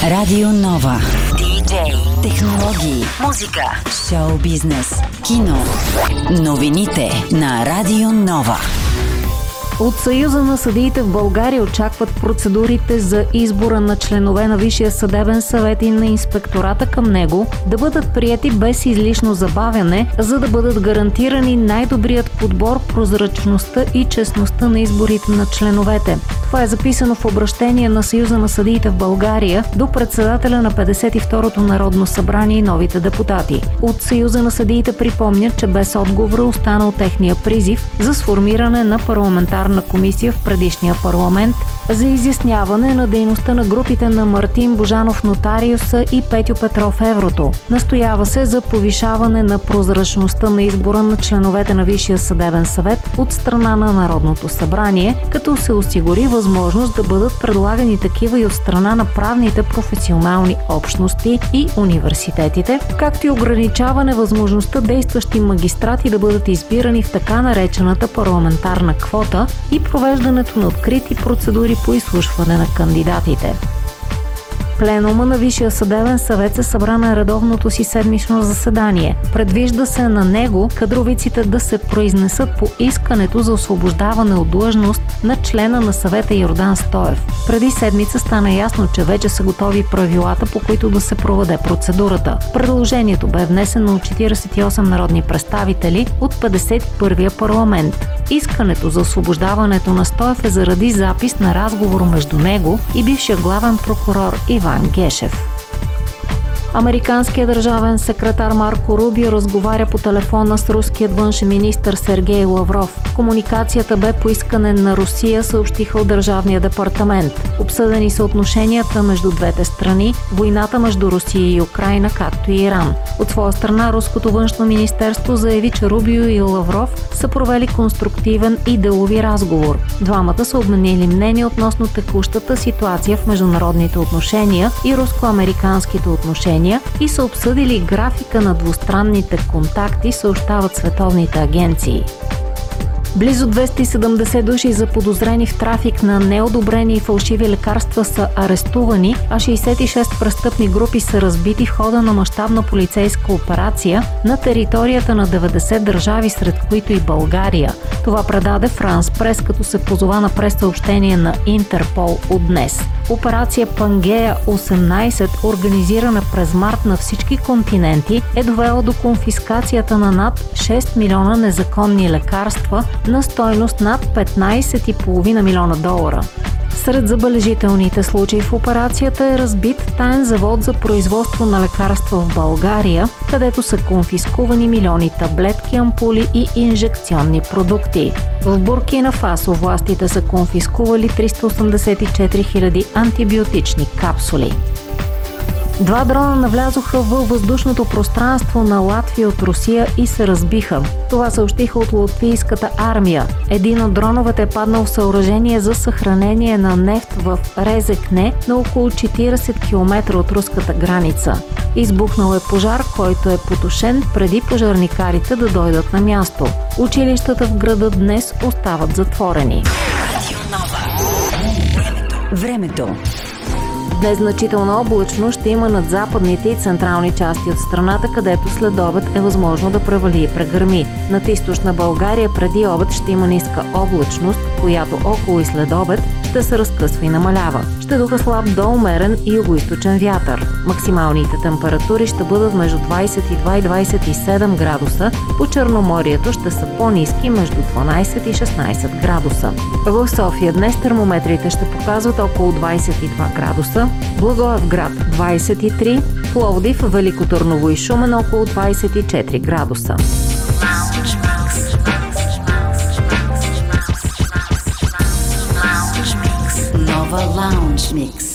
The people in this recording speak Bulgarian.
Радио Нова. Диджей, технологии, музика, шоу бизнес, кино. Новините на Радио Нова. От Съюза на съдиите в България очакват процедурите за избора на членове на Висшия съдебен съвет и на инспектората към него да бъдат приети без излишно забавяне, за да бъдат гарантирани най-добрият подбор, прозрачността и честността на изборите на членовете. Това е записано в обращение на Съюза на съдиите в България до председателя на 52-то Народно събрание и новите депутати. От Съюза на съдиите припомнят, че без отговора останал техния призив за сформиране на парламентарна комисия в предишния парламент за изясняване на дейността на групите на Мартин Божанов Нотариуса и Петьо Петров Еврото. Настоява се за повишаване на прозрачността на избора на членовете на Висшия съдебен съвет от страна на Народното събрание, като се осигури възможност да бъдат предлагани такива и от страна на правните професионални общности и университетите, както и ограничаване възможността действащи магистрати да бъдат избирани в така наречената парламентарна квота и провеждането на открити процедури по изслушване на кандидатите. Пленума на Висшия съдебен съвет се събра на редовното си седмично заседание. Предвижда се на него кадровиците да се произнесат по искането за освобождаване от длъжност на члена на съвета Йордан Стоев. Преди седмица стана ясно, че вече са готови правилата, по които да се проведе процедурата. Предложението бе внесено от 48 народни представители от 51-я парламент. Искането за освобождаването на Стоев е заради запис на разговор между него и бившия главен прокурор Иван Гешев. Американският държавен секретар Марко Рубио разговаря по телефона с руският външен министър Сергей Лавров. Комуникацията бе по искане на Русия, съобщиха от Държавния департамент. Обсъдени са отношенията между двете страни, войната между Русия и Украйна, както и Иран. От своя страна, руското външно министерство заяви, че Рубио и Лавров са провели конструктивен и делови разговор. Двамата са обменили мнение относно текущата ситуация в международните отношения и руско-американските отношения и са обсъдили графика на двустранните контакти, съобщават световните агенции. Близо 270 души заподозрени в трафик на неодобрени и фалшиви лекарства са арестувани, а 66 престъпни групи са разбити в хода на мащабна полицейска операция на територията на 90 държави, сред които и България. Това предаде Франс Прес, като се позова на прес-съобщение на Интерпол от днес. Операция Пангея 18, организирана през март на всички континенти, е довела до конфискацията на над 6 милиона незаконни лекарства на стойност над 15,5 милиона долара. Сред забележителните случаи в операцията е разбит таен завод за производство на лекарства в България, където са конфискувани милиони таблетки, ампули и инжекционни продукти. В Буркина Фасо властите са конфискували 384 000 антибиотични капсули. 2 дрона навлязоха във въздушното пространство на Латвия от Русия и се разбиха. Това съобщиха от латвийската армия. Един от дроновете е паднал в съоръжение за съхранение на нефт в Резекне на около 40 км от руската граница. Избухнал е пожар, който е потушен преди пожарникарите да дойдат на място. Училищата в града днес остават затворени. Времето. Днес значителна облачност ще има над западните и централни части от страната, където след обед е възможно да превали и прегърми. Над източна България преди обед ще има ниска облачност, която около и след обед ще се разкъсва и намалява. Ще духа слаб до умерен и югоизточен вятър. Максималните температури ще бъдат между 22 и 27 градуса, по Черноморието ще са по-ниски между 12 и 16 градуса. В София днес термометрите ще показват около 22 градуса, Благоевград 23, Пловдив, Велико Търново и Шумен около 24 градуса. Нова Лаунж Микс.